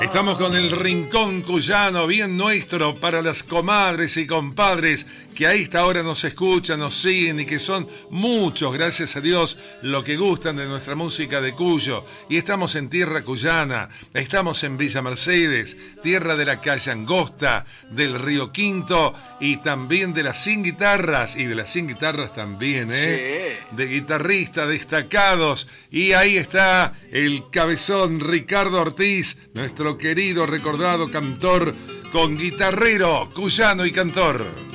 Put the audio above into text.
Estamos con el Rincón Cuyano, bien nuestro, para las comadres y compadres que a esta hora nos escuchan, nos siguen y que son muchos, gracias a Dios, lo que gustan de nuestra música de Cuyo. Y estamos en tierra cuyana, estamos en Villa Mercedes, tierra de la calle Angosta, del Río Quinto y también de las 100 guitarras, y de las 100 guitarras también, Sí. de guitarristas destacados. Y ahí está el cabezón Ricardo Ortiz, nuestro querido recordado cantor con guitarrero, cuyano y cantor.